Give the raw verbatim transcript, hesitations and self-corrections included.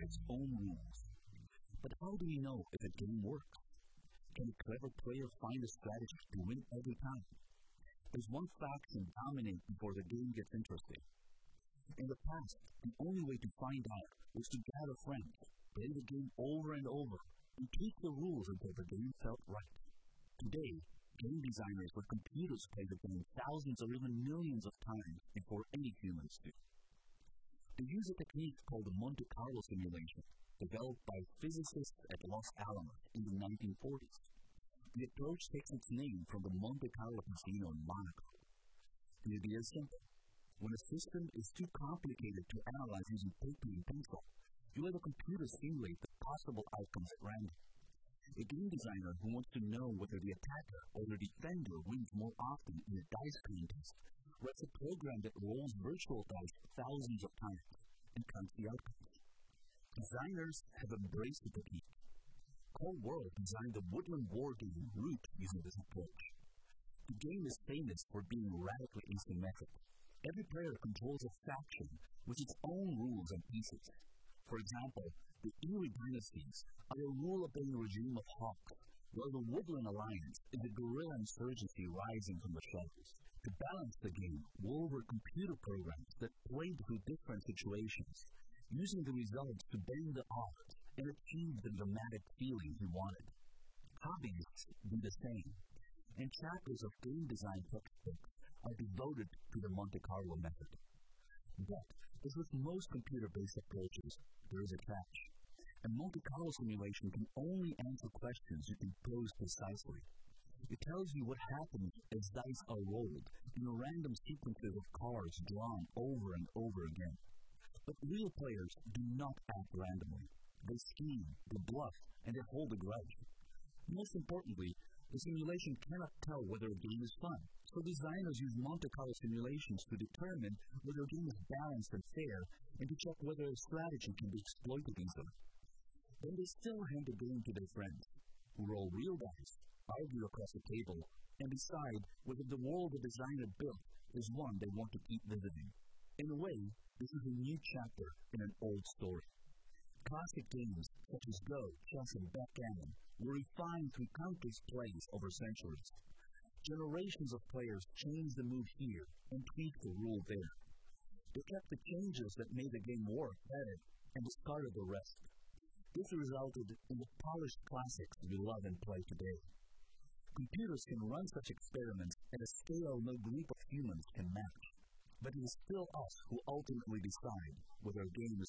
its own rules. But how do we know if a game works? Can a clever player find a strategy to win every time? Does one faction dominate before the game gets interesting? In the past, the only way to find out was to gather friends, play the game over and over, and tweak the rules until the game felt right. Today, game designers let computers play the game thousands or even millions of times before any humans do. They use a technique called the Monte Carlo simulation, developed by physicists at Los Alamos in the nineteen forties. The approach takes its name from the Monte Carlo Casino in Monaco. The idea is simple. When a system is too complicated to analyze using paper and pencil, you let a computer simulate the possible outcomes at random. A game designer who wants to know whether the attacker or the defender wins more often in a dice contest writes a program that rolls virtual dice thousands of times and counts the outcomes. Designers have embraced the technique. Cold World designed the woodland war game Root using this approach. The game is famous for being radically asymmetric. Every player controls a faction with its own rules and pieces. For example, the Erie dynasties are a rule-obeying regime of hawks, while the Woodland Alliance is a guerrilla insurgency rising from the shadows. To balance the game, Wool were computer programs that played through different situations, using the results to bend the odds and achieve the dramatic feeling he wanted. Hobbyists do the same, and chapters of game design textbooks are devoted to the Monte Carlo method. But, as with most computer-based approaches, there is a catch. A Monte Carlo simulation can only answer questions you can pose precisely. It tells you what happens as dice are rolled in random sequences of cards drawn over and over again. But real players do not act randomly. They scheme, they bluff, and they hold a grudge. Most importantly, the simulation cannot tell whether a game is fun, so designers use Monte Carlo simulations to determine whether a game is balanced and fair, and to check whether a strategy can be exploited easily. Then they still hand the game to their friends, who roll real dice, argue across the table, and decide whether the world the designer built is one they want to keep visiting. In a way, this is a new chapter in an old story. Classic games such as Go, chess, and backgammon were refined through countless plays over centuries. Generations of players changed the move here and tweaked the rule there. They kept the changes that made the game work better and discarded the rest. This resulted in the polished classics we love and play today. Computers can run such experiments at a scale no group of humans can match. But it is still us who ultimately decide whether a game is